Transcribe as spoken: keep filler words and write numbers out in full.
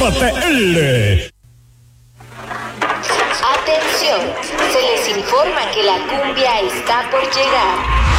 T L. Atención, se les informa que la cumbia está por llegar.